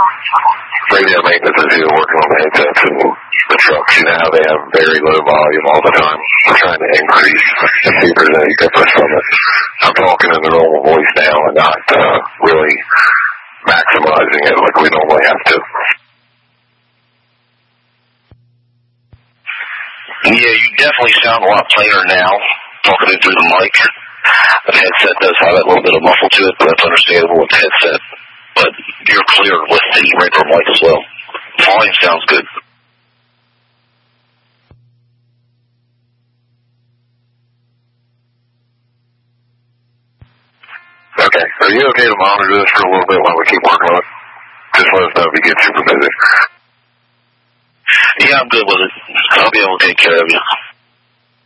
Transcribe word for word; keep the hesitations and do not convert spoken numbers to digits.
radio maintenance is here working on the headsets and the trucks. You know how they have very low volume all the time. I'm trying to increase and see if there's any difference from it. I'm talking in the normal voice now and not uh, really maximizing it like we normally have to. Yeah, you definitely sound a lot plainer now, talking it through the mic. The headset does have a little bit of muffle to it, but that's understandable with the headset. But you're clear with the regular mic as well. Volume sounds good. Okay. Are you okay to monitor this for a little bit while we keep working on it? Just let us know if you get super busy. Yeah, I'm good with it. I'll be able to take care of you.